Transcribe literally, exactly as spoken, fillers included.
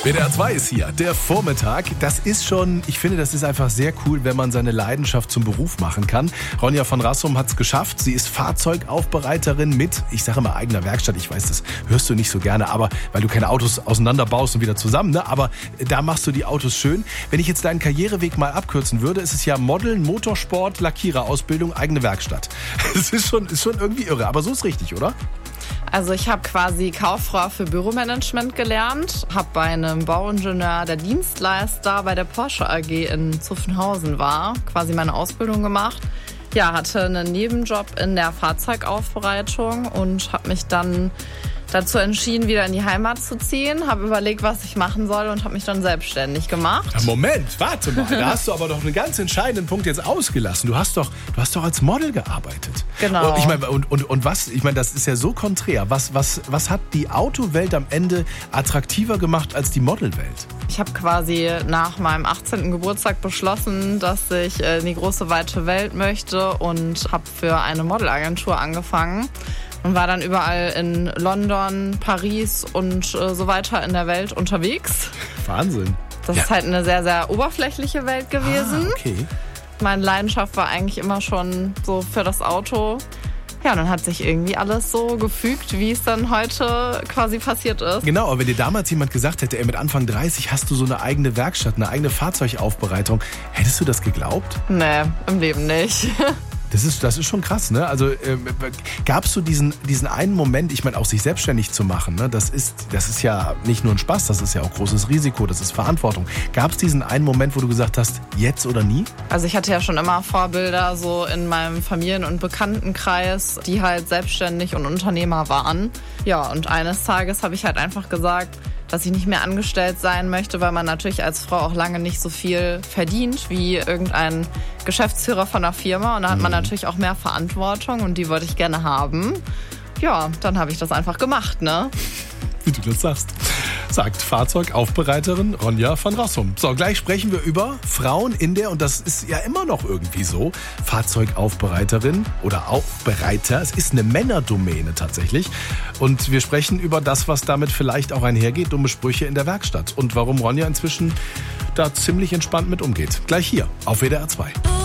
W D R zwei ist hier, der Vormittag. Das ist schon, ich finde, das ist einfach sehr cool, wenn man seine Leidenschaft zum Beruf machen kann. Ronja von Rassum hat es geschafft. Sie ist Fahrzeugaufbereiterin mit, ich sage mal, eigener Werkstatt. Ich weiß, das hörst du nicht so gerne, aber weil du keine Autos auseinanderbaust und wieder zusammen, ne? Aber da machst du die Autos schön. Wenn ich jetzt deinen Karriereweg mal abkürzen würde, ist es ja Modeln, Motorsport, Lackiererausbildung, eigene Werkstatt. Das ist schon, ist schon irgendwie irre, aber so ist richtig, oder? Also ich habe quasi Kauffrau für Büromanagement gelernt, habe bei einem Bauingenieur, der Dienstleister bei der Porsche A G in Zuffenhausen war, quasi meine Ausbildung gemacht. Ja, hatte einen Nebenjob in der Fahrzeugaufbereitung und habe mich dann dazu entschieden, wieder in die Heimat zu ziehen, habe überlegt, was ich machen soll und habe mich dann selbstständig gemacht. Moment, warte mal, da hast du aber doch einen ganz entscheidenden Punkt jetzt ausgelassen. Du hast doch, du hast doch als Model gearbeitet. Genau. Und ich meine, und, und, und was, ich meine, das ist ja so konträr. Was, was, was hat die Autowelt am Ende attraktiver gemacht als die Modelwelt? Ich habe quasi nach meinem achtzehnten Geburtstag beschlossen, dass ich in die große, weite Welt möchte und habe für eine Modelagentur angefangen. Und war dann überall in London, Paris und äh, so weiter in der Welt unterwegs. Wahnsinn. Das ja. ist halt eine sehr, sehr oberflächliche Welt gewesen. Ah, okay. Meine Leidenschaft war eigentlich immer schon so für das Auto. Ja, dann hat sich irgendwie alles so gefügt, wie es dann heute quasi passiert ist. Genau, aber wenn dir damals jemand gesagt hätte, ey, mit Anfang dreißig hast du so eine eigene Werkstatt, eine eigene Fahrzeugaufbereitung, hättest du das geglaubt? Nee, im Leben nicht. Das ist, das ist schon krass, ne? Also äh, gab es so diesen, diesen einen Moment, ich meine auch sich selbstständig zu machen, ne? Das ist, das ist ja nicht nur ein Spaß, das ist ja auch großes Risiko, das ist Verantwortung. Gab es diesen einen Moment, wo du gesagt hast, jetzt oder nie? Also ich hatte ja schon immer Vorbilder so in meinem Familien- und Bekanntenkreis, die halt selbstständig und Unternehmer waren. Ja, und eines Tages habe ich halt einfach gesagt, dass ich nicht mehr angestellt sein möchte, weil man natürlich als Frau auch lange nicht so viel verdient wie irgendein Geschäftsführer von einer Firma. Und da hat man natürlich auch mehr Verantwortung und die wollte ich gerne haben. Ja, dann habe ich das einfach gemacht, ne? Wie du das sagst. Sagt Fahrzeugaufbereiterin Ronja von Rassum. So, gleich sprechen wir über Frauen in der, und das ist ja immer noch irgendwie so, Fahrzeugaufbereiterin oder Aufbereiter. Es ist eine Männerdomäne tatsächlich. Und wir sprechen über das, was damit vielleicht auch einhergeht, dumme Sprüche in der Werkstatt. Und warum Ronja inzwischen da ziemlich entspannt mit umgeht. Gleich hier auf W D R zwei.